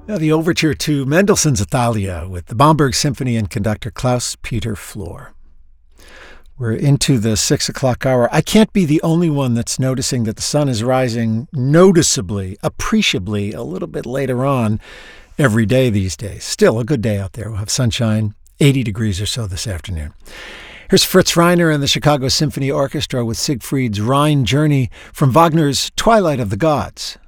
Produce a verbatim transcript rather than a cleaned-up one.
Now, the overture to Mendelssohn's Italia with the Bamberg Symphony and conductor Klaus-Peter Flor. We're into the six o'clock hour. I can't be the only one that's noticing that the sun is rising noticeably, appreciably, a little bit later on every day these days. Still a good day out there. We'll have sunshine, eighty degrees or so this afternoon. Here's Fritz Reiner and the Chicago Symphony Orchestra with Siegfried's Rhine Journey from Wagner's Twilight of the Gods.